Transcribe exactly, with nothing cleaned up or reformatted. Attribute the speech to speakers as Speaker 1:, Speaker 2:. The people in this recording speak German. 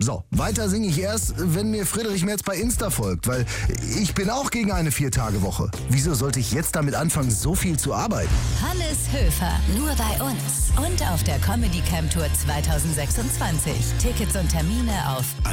Speaker 1: So, weiter singe ich erst, wenn mir Friedrich Merz bei Insta folgt, weil ich bin auch gegen eine Vier-Tage-Woche. Wieso sollte ich jetzt damit anfangen, so viel zu arbeiten?
Speaker 2: Hannes Höfer, nur bei uns und auf der Comedy Camp Tour zwanzig sechsundzwanzig. Tickets und Termine auf